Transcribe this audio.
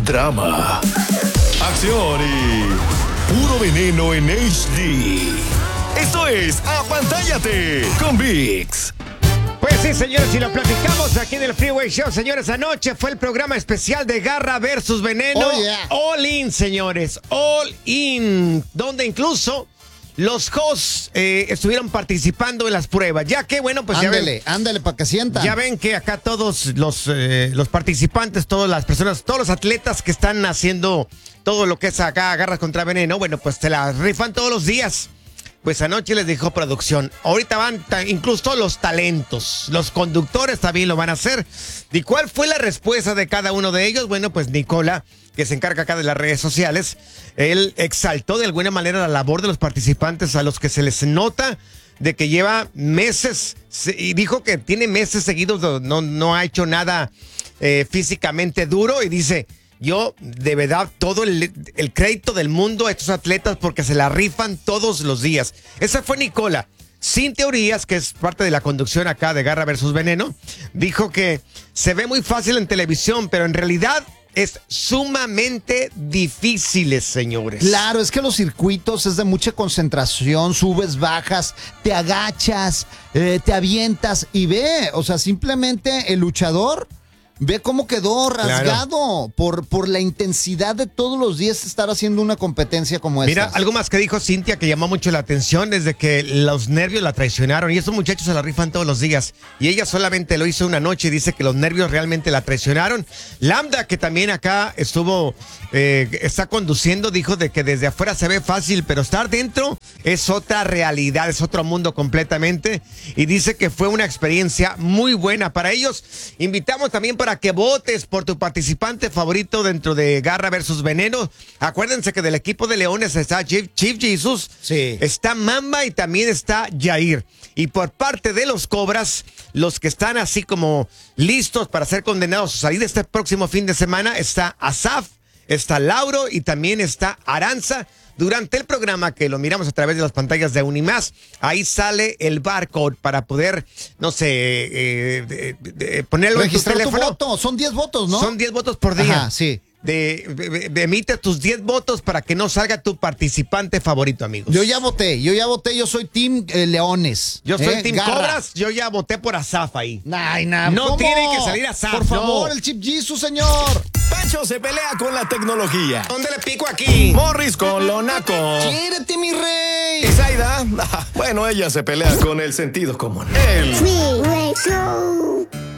drama, acción y puro veneno en HD. Esto es Apantállate con VIX. Pues sí, señores, y lo platicamos aquí en el Freeway Show. Señores, anoche fue el programa especial de Garra versus Veneno. Oh, yeah. All In, señores, All In, donde incluso los hosts estuvieron participando en las pruebas, ya que, bueno, pues ándale, para que sientan. ya ven que acá todos los participantes, todas las personas, todos los atletas que están haciendo todo lo que es acá Garra contra Veneno, bueno, pues te la rifan todos los días. Pues anoche les dijo producción, ahorita van incluso todos los talentos, los conductores también lo van a hacer. ¿Y cuál fue la respuesta de cada uno de ellos? Bueno, pues Nicola, que se encarga acá de las redes sociales, él exaltó de alguna manera la labor de los participantes a los que se les nota de que lleva meses, y dijo que tiene meses seguidos, no ha hecho nada físicamente duro, y dice: yo, de verdad, todo el crédito del mundo a estos atletas porque se la rifan todos los días. Esa fue Nicola. Sin Teorías, que es parte de la conducción acá de Garra versus Veneno, dijo que se ve muy fácil en televisión, pero en realidad es sumamente difícil, señores. Claro, es que los circuitos es de mucha concentración, subes, bajas, te agachas, te avientas y ve, o sea, simplemente el luchador... Ve cómo quedó rasgado por la intensidad de todos los días estar haciendo una competencia como esta. Mira, algo más que dijo Cintia que llamó mucho la atención es de que los nervios la traicionaron y estos muchachos se la rifan todos los días. Y ella solamente lo hizo una noche y dice que los nervios realmente la traicionaron. Lambda, que también acá está conduciendo, dijo de que desde afuera se ve fácil, pero estar dentro es otra realidad, es otro mundo completamente. Y dice que fue una experiencia muy buena para ellos. Invitamos también para que votes por tu participante favorito dentro de Garra versus Veneno. Acuérdense que del equipo de Leones está Chief Jesus, sí, está Mamba y también está Jair. Y por parte de los Cobras, los que están así como listos para ser condenados a salir este próximo fin de semana, está Asaf, está Lauro y también está Aranza. Durante el programa, que lo miramos a través de las pantallas de Unimás, ahí sale el barcode para poder, no sé, ponerlo en tu teléfono. Tu voto. Son 10 votos, ¿no? Son 10 votos por día. Ajá, sí. Emite tus 10 votos para que no salga tu participante favorito, amigos. Yo ya voté, yo soy Team Leones. Yo soy Team Garra. Cobras, yo ya voté por Asaf ahí. No ¿cómo? Tiene que salir Asaf. Por favor, el Chief Jesus, señor. Pancho se pelea con la tecnología. ¿Dónde le pico aquí? Morris con lo naco. ¡Quiérete, mi rey! Y Zaida, bueno, ella se pelea con el sentido común. El Freeway Show.